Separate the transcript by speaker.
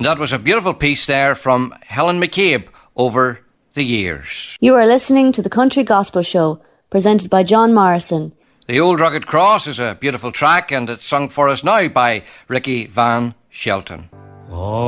Speaker 1: And that was a beautiful piece there from Helen McCabe, Over the Years.
Speaker 2: You are listening to the Country Gospel Show, presented by John Morrison.
Speaker 1: The Old Rugged Cross is a beautiful track, and it's sung for us now by Ricky Van Shelton.
Speaker 3: Oh.